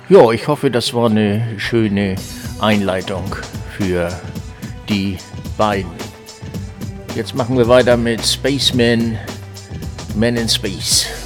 Ja, ich hoffe, das war eine schöne Einleitung für die beiden. Jetzt machen wir weiter mit Spaceman, Man in Space.